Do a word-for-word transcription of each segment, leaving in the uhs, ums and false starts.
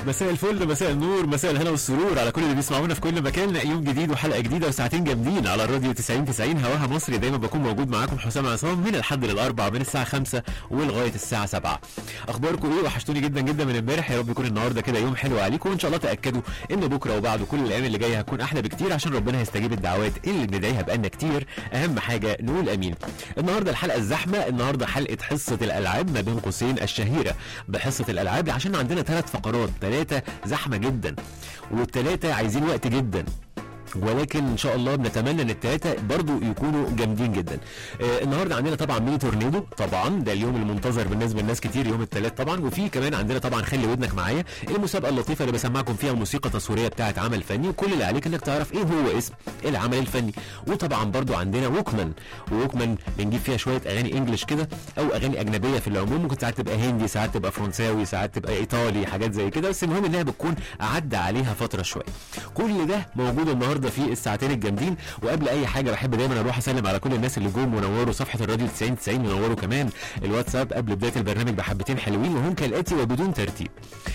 مساء الفل، مساء النور، مساء الهنا والسرور على كل اللي بيسمعونا في كل مكان. يوم جديد وحلقه جديده وساعتين جامدين على الراديو تسعين تسعين هواها مصري. دايما بكون موجود معاكم حسام عصام من الحد للاربع من الساعه خمسة ولغايه الساعه سبعة. اخباركم ايه؟ وحشتوني جدا جدا من امبارح. يا رب يكون النهارده كده يوم حلو عليكم، وان شاء الله تاكدوا ان بكره وبعده كل الايام اللي جايه هتكون احلى بكتير، عشان ربنا هيستجيب الدعوات اللي بندعيها بقالنا كتير. اهم حاجه نقول امين. النهارده الحلقه الزحمه، النهارده حلقه حصه الالعاب ما بين قوسين الشهيره بحصه الالعاب، عشان عندنا ثلاث فقرات، ثلاثه زحمه جدا والثلاثه عايزين وقت جدا، ولكن ان شاء الله بنتمنى ان الثلاثه برضو يكونوا جامدين جدا. آه النهارده عندنا طبعا ميني تورنيدو، طبعا ده اليوم المنتظر بالنسبه لناس كتير، يوم الثلاث طبعا. وفي كمان عندنا طبعا خلي ودنك معايا، المسابقه اللطيفه اللي بسمعكم فيها موسيقى تصويريه بتاعه عمل فني، وكل اللي عليك انك تعرف ايه هو اسم العمل الفني. وطبعا برضو عندنا ووكمان، ووكمان بنجيب فيها شويه اغاني انجلش كده او اغاني اجنبيه في العموم، ممكن ساعات تبقى هندي، ساعات تبقى فرنساوي، ساعات تبقى ايطالي، حاجات زي كده، بس المهم انها بتكون عدى عليها فتره شويه. كل ده موجود النهارده في الساعتين الجامدين. وقبل اي حاجه بحب دايما اروح اسلم على كل الناس اللي جم ونوروا صفحه الراديو تسعين تسعين، ونوروا كمان الواتساب قبل بدايه البرنامج بحبتين حلوين، وهم كالاتي وبدون ترتيب.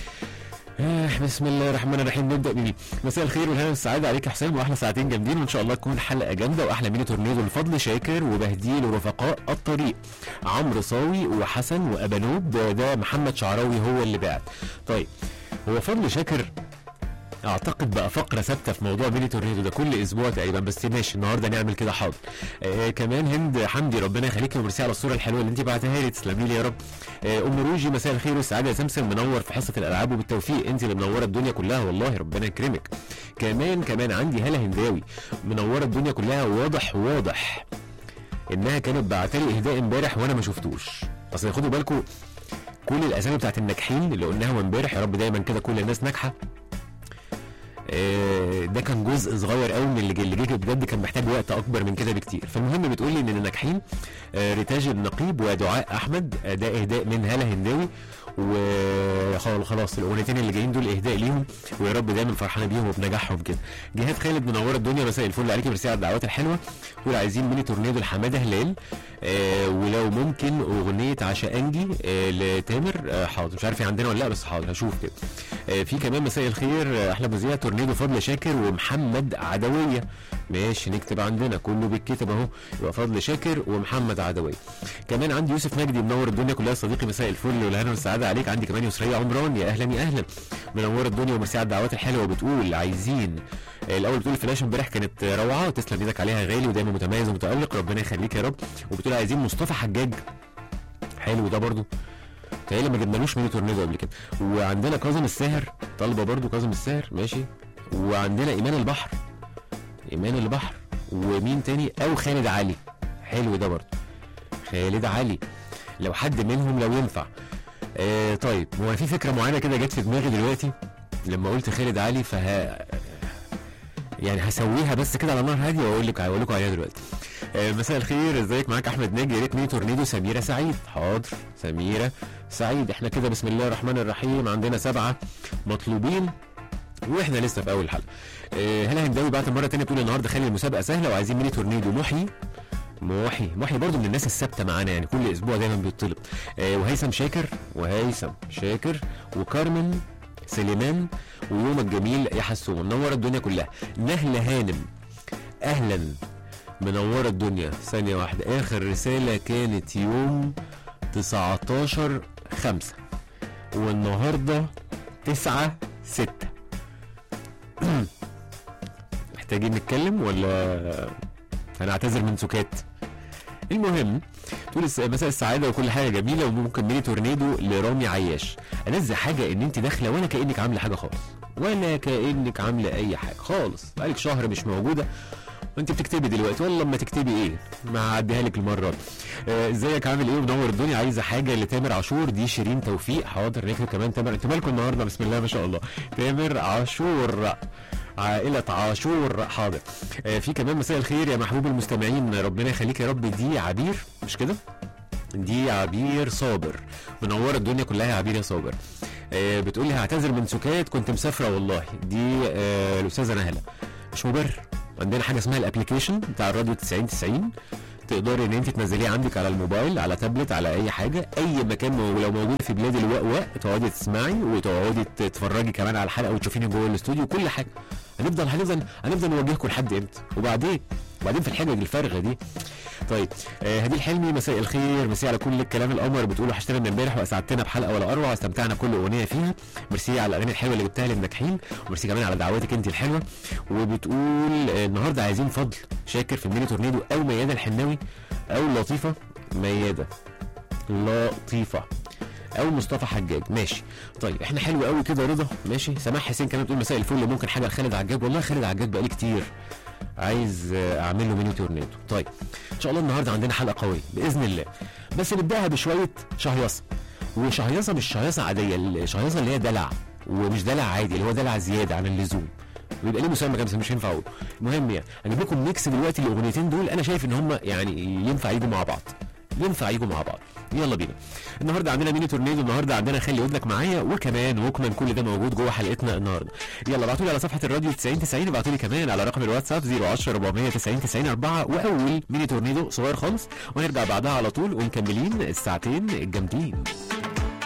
آه بسم الله الرحمن الرحيم. نبدا بمين؟ مساء الخير والهنا والسعاده عليك يا حسام، واحلى ساعتين جامدين، وان شاء الله تكون حلقه جامده. واحلى ميني تورنيدو لفضل شاكر وبهديل ورفقاء الطريق، عمرو صاوي وحسن وابانوب. ده, ده محمد شعراوي هو اللي بعت. طيب هو فضل شاكر اعتقد بقى فقره ثابته في موضوع ميني تورنيدو ده كل اسبوع تقريبا، بس ماشي النهارده نعمل كده حاضر. آه كمان هند حمدي، ربنا يخليكي وميرسي على الصوره الحلوه اللي انت بعتها لي، تسلمي لي يا رب. آه ام روجي، مساء الخير والسعاده يا سمسم، منور في حصه الالعاب وبالتوفيق، انت اللي منوره الدنيا كلها والله، ربنا يكرمك. كمان كمان عندي هلا هنداوي منوره الدنيا كلها، واضح واضح انها كانت بعتلي اهداء امبارح وانا ما شفتوش. اصل خدوا بالكم كل الاسامي بتاعت الناجحين اللي قلناها امبارح، يا رب دايما كده كل الناس ناجحه. آه ده كان جزء صغير قوي من اللي جه، اللي جه بجد كان محتاج وقت اكبر من كده بكتير. فالمهم بتقول لي ان الناجحين آه ريتاج النقيب ودعاء احمد، آه ده اهداء من هلا هنداوي، وخلاص الاغنيتين اللي جايين دول اهداء ليهم، ويا رب دايما فرحانه بيهم وبنجاحهم كده. جهاد خالد منوره الدنيا، مساء الفل عليكي، ميرسي على الدعوات الحلوه. دول عايزين ميني تورنيدو لحماده هلال، آه ولو ممكن اغنيه عشقانجي آه لتامر. آه حاضر، مش عارف عندنا ولا لا بس حاضر هشوف كده. آه في كمان مساء الخير آه احلى مذيع تورنيدو فضل شاكر ومحمد عدويه. ماشي نكتب عندنا كله بالكتب اهو، يبقى فضل شاكر ومحمد عدويه. كمان عندي يوسف مجدي منور الدنيا كلها صديقي، مساء الفل والهنا والسعاده عليك. عندي كمان يسريه عمران، يا اهلا يا اهلا، منور الدنيا وميرسي على الدعوات الحلوه. وبتقول عايزين الاول، بتقول الفلاش امبارح كانت روعه وتسلم ايدك عليها غالي ودايما متميز ومتالق، ربنا يخليك يا رب. وبتقول عايزين مصطفى حجاج، حلو ده برضو، تقريبا ما جبنالوش ميني تورنيدو قبل كده. وعندنا كاظم الساهر طالبه برضو، كاظم الساهر ماشي. وعندنا ايمان البحر، ايمان البحر. ومين تاني؟ او خالد علي، حلو ده برضو، خالد علي لو حد منهم لو ينفع. آه طيب هو في فكره معينه كده جت في دماغي دلوقتي لما قلت خالد علي، فها يعني هسويها بس كده على نار هاديه واقول لك هقول لكم عليها دلوقتي. آه مساء الخير، ازيك؟ معاك احمد ناجي، يا ريت ميني تورنيدو سميره سعيد. حاضر سميره سعيد. احنا كده بسم الله الرحمن الرحيم عندنا سبعه مطلوبين واحنا لسه في اول حلقه. آه هلا هنداوي بعت مره ثانيه بتقول النهارده خلي المسابقه سهله وعايزين ميني تورنيدو محي. محي محي برضو من الناس الثابته معانا، يعني كل اسبوع دايما بيطلب. آه وهيثم شاكر، وهيثم شاكر وكارمن سليمان، ويومك جميل يا حسون، منور الدنيا كلها. نهله هانم اهلا، منوره الدنيا. ثانيه واحده، اخر رساله كانت يوم تسعتاشر خمسة والنهارده تسعة ستة. محتاجين نتكلم ولا هنعتذر من سكات؟ المهم تقول مساء السعاده وكل حاجه جميله، وممكن ميني تورنيدو لرامي عياش. انزل حاجه ان انت داخله ولا كانك عامله حاجه خالص، ولا كانك عامله اي حاجه خالص، بقالك شهر مش موجوده وانت بتكتبي دلوقتي، والله لما تكتبي ايه ما هعديها لك المره دي. آه ازيك عامل ايه؟ منور الدنيا. عايزه حاجه لتامر عاشور، دي شيرين توفيق. حاضر نكتب كمان تامر. انتوا مالكم النهارده بسم الله ما شاء الله، تامر عاشور، عائلة عاشور. حاضر. آه في كمان مساء الخير يا محبوب المستمعين، ربنا يخليك يا رب. دي عبير مش كده؟ دي عبير صابر، منورة الدنيا كلها يا عبير يا صابر. آه بتقولي هعتذر من سكات كنت مسافرة والله. دي آه الأستاذة نهلة. مش مبرر، عندنا حاجة اسمها الابليكيشن بتاع الراديو تسعين تسعين، تقدري ان انت تنزليه عندك على الموبايل، على تابلت، على اي حاجه، اي مكان، ولو موجود في بلاد الوقوق تقعدي تسمعي وتقعدي تتفرجي كمان على الحلقه وتشوفيني جوه الاستوديو كل حاجه. هنفضل هنفضل هنفضل نواجهكم لحد امتى؟ وبعدين وبعدين في الحجج الفارغه دي. طيب آه هديل حلمي مساء الخير، مساء على كل الكلام القمر، بتقولوا وحشتنا من امبارح واسعدتنا بحلقه ولا اروع، واستمتعنا كل اغنيه فيها. ميرسي على الاغاني الحلوه اللي جبتها للناجحين، وميرسي كمان على دعواتك انت الحلوه. وبتقول آه النهارده عايزين فضل شاكر في الميني تورنيدو، او مياده الحناوي، او لطيفه مياده لطيفه، او مصطفى حجاج. ماشي طيب احنا حلو قوي كده رضا. ماشي سماح حسين كمان بتقول مساء الفل، ممكن حاجه لخالد عجاج. والله خالد عجاج بقالي كتير عايز اعمل له ميني تورنيدو. طيب ان شاء الله النهارده عندنا حلقه قويه باذن الله، بس نبداها بشويه شهيصه. وشهيصه مش شهيصه عاديه، الشهيصه اللي هي دلع، ومش دلع عادي، اللي هو دلع زياده عن اللزوم، بيبقى ليه مسمى كده بس مش هينفع اقوله. المهم يعني هجيب لكم ميكس دلوقتي الاغنيتين دول، انا شايف ان هم يعني ينفع يجوا مع بعض، ينفع يجوا مع بعض. يلا بينا. النهارده عندنا ميني تورنيدو، النهارده عندنا خلي ودنك معايا، وكمان وكمان كل ده موجود جوه حلقتنا النهارده. يلا ابعتوا لي على صفحه الراديو تسعين تسعين، ابعتوا لي كمان على رقم الواتساب صفر عشرة أربعمية تسعين تسعين أربعة، واول ميني تورنيدو صغير خالص، ونرجع بعدها على طول ومكملين الساعتين الجامدين.